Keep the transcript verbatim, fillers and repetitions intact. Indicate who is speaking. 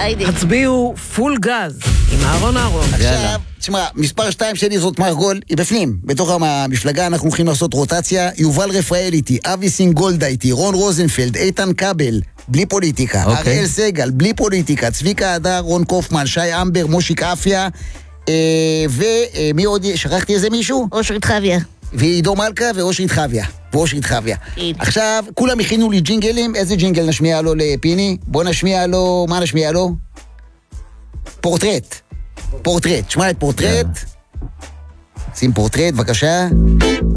Speaker 1: היידי.
Speaker 2: הצביעו פול גז עם אהרון אהרון.
Speaker 3: עכשיו, תשמע, מספר שתיים שלי זאת מרגול, היא בפנים. בתוך המפלגה אנחנו הולכים לעשות רוטציה. יובל רפאל איתי, אבי סינגולדה איתי, רון רוזנפלד, איתן כבל, בלי פוליטיקה.
Speaker 4: אוקיי.
Speaker 3: אריאל סגל, בלי פוליטיקה. צביקה הדר, רון קופמן, שי אמבר, מושיק אפיה. אה, ומי עוד? שכחתי איזה מישהו?
Speaker 1: אושרית חוויה.
Speaker 3: ועידו מלכה ואושרית חוויה. ואושרית חוויה. עכשיו, כולם הכינו לי ג'ינגלים. איזה ג'ינגל נשמיע לו לפיני? בוא נשמיע לו, מה נשמיע לו? פורטרט. פורטרט. שמע את פורטרט. שים פורטרט, בבקשה.